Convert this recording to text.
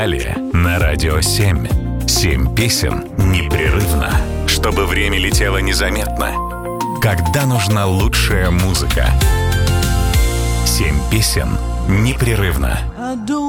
Далее на Радио 7. 7 песен непрерывно, чтобы время летело незаметно. Когда нужна лучшая музыка. 7 песен непрерывно.